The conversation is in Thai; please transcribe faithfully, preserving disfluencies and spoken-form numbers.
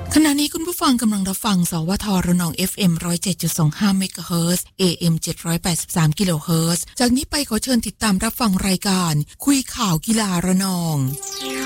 ขณะนี้คุณผู้ฟังกำลังรับฟังสวทระนอง เอฟ เอ็ม หนึ่งร้อยเจ็ดจุดสองห้า เมกะเฮิรตซ์ เอ เอ็ม เจ็ดร้อยแปดสิบสาม กิโลเฮิรตซ์จากนี้ไปขอเชิญติดตามรับฟังรายการคุยข่าวกีฬาระนอง